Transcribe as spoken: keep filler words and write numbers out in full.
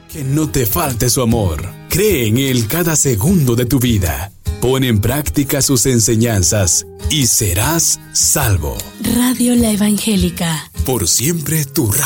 Que no te falte su amor. Cree en Él cada segundo de tu vida. Pon en práctica sus enseñanzas y serás salvo. Radio La Evangélica. Por siempre tu radio.